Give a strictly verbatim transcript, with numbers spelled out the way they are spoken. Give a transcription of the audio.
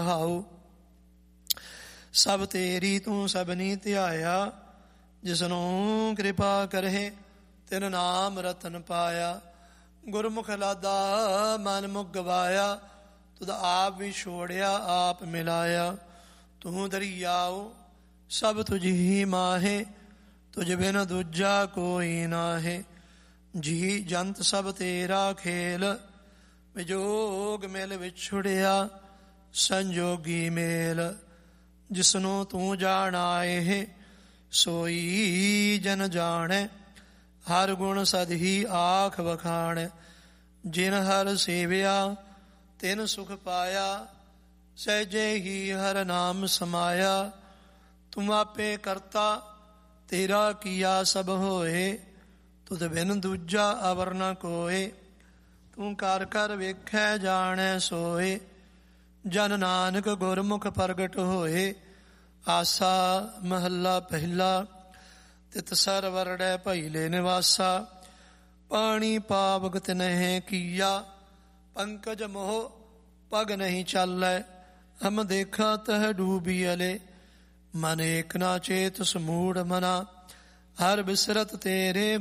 How ਸਭ ਤੇਰੀ ਤੂੰ ਸਭਨੀ ਧਿਆਇਆ, ਜਿਸਨੂੰ ਕਿਰਪਾ ਕਰੇ ਤਿਨ ਨਾਮ ਰਤਨ ਪਾਇਆ। ਗੁਰਮੁਖ ਲਾਦਾ ਮਨ ਮੁਖ ਗਵਾਇਆ, ਤੁਧ ਆਪ ਵੀ ਛੋੜਿਆ ਆਪ ਮਿਲਾਇਆ। ਤੂੰ ਦਰਿਆਉ ਸਭ ਤੁਝ ਹੀ ਮਾਹੇ, ਤੁਝ ਬਿਨ ਦੂਜਾ ਕੋਈ ਨਾਹੇ। ਜੀ ਜੰਤ ਸਭ ਤੇਰਾ ਖੇਲ, ਵਿਜੋਗ ਮਿਲ ਵਿਛੁੜਿਆ ਸੰਜੋਗੀ ਮੇਲ। ਜਿਸਨੂੰ ਤੂੰ ਜਾਣਾਏ ਸੋਈ ਜਨ ਜਾਣੈ, ਹਰ ਗੁਣ ਸਦ ਹੀ ਆਖ ਵਖਾਣੈ। ਜਿਨ ਹਰ ਸੇਵਿਆ ਤਿਨ ਸੁਖ ਪਾਇਆ, ਸਹਿਜੇ ਹੀ ਹਰ ਨਾਮ ਸਮਾਇਆ। ਤੂੰ ਆਪੇ ਕਰਤਾ ਤੇਰਾ ਕੀਆ ਸਭ ਹੋਏ, ਤੁਧ ਬਿਨ ਦੂਜਾ ਅਵਰ ਨ ਕੋਏ। ਤੂੰ ਕਰ ਕਰ ਵੇਖੈ ਜਾਣੈ ਸੋਏ, ਜਨ ਨਾਨਕ ਗੁਰਮੁਖ ਪ੍ਰਗਟ ਹੋਏ। ਆਸਾ ਮਹੱਲਾ ਪਹਿਲਾ। ਤਿਤ ਸਰ ਵਰੜੈ ਭਈਲੇ ਨਿਵਾਸਾ, ਪਾਣੀ ਪਾਵਕ ਤਿਨਹਿ ਕੀਆ। ਪੰਕਜ ਮੋਹ ਪਗ ਨਹੀਂ ਚਾਲੈ, ਹਮ ਦੇਖਾ ਤਹ ਡੂਬੀ ਅਲੇ। ਮਨ ਏਕ ਨਾ ਚੇਤ ਸਮੂੜ ਮਨਾ, ਹਰ ਬਿਸਰਤ ਤੇਰੇ